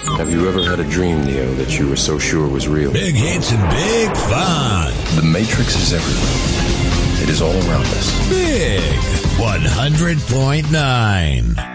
Have you ever had a dream, Neo, that you were so sure was real? Big hits and big fun. The Matrix is everywhere. It is all around us. Big 100.9.